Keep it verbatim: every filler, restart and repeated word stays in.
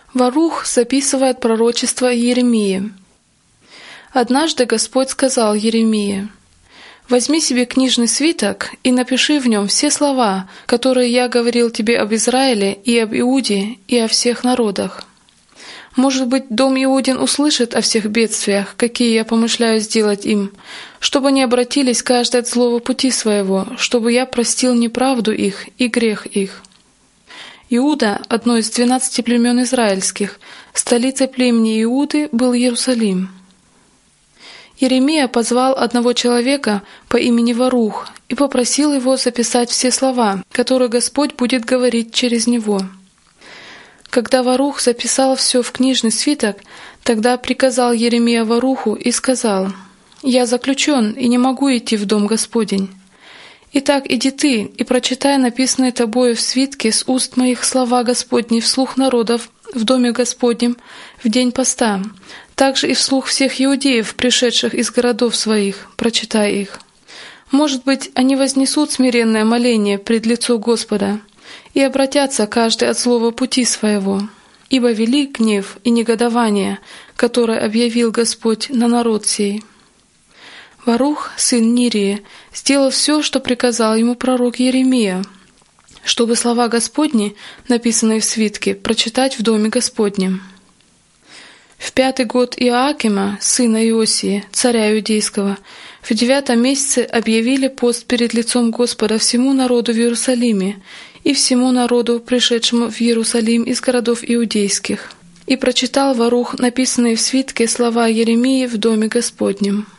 Варух записывает пророчество Иеремии. Однажды Господь сказал Иеремии: «Возьми себе книжный свиток и напиши в нем все слова, которые я говорил тебе об Израиле и об Иуде и о всех народах. Может быть, дом Иудин услышит о всех бедствиях, какие я помышляю сделать им, чтобы они обратились каждый от злого пути своего, чтобы я простил неправду их и грех их». Иуда, одно из двенадцати племен израильских, столицей племени Иуды был Иерусалим. Иеремия позвал одного человека по имени Варух и попросил его записать все слова, которые Господь будет говорить через него. Когда Варух записал все в книжный свиток, тогда приказал Иеремия Варуху и сказал: «Я заключен и не могу идти в дом Господень. Итак, иди ты и прочитай написанные тобою в свитке с уст моих слова Господни вслух народов в доме Господнем в день поста, также и вслух всех иудеев, пришедших из городов своих, прочитай их. Может быть, они вознесут смиренное моление пред лицо Господа и обратятся каждый от злого пути своего, ибо велик гнев и негодование, которое объявил Господь на народ сей». Варух, сын Нирии, сделал все, что приказал ему пророк Иеремия, чтобы слова Господни, написанные в свитке, прочитать в доме Господнем. В пятый год Иоакима, сына Иосии, царя Иудейского, в девятом месяце объявили пост перед лицом Господа всему народу в Иерусалиме и всему народу, пришедшему в Иерусалим из городов иудейских. И прочитал Варух написанные в свитке слова Иеремии в доме Господнем.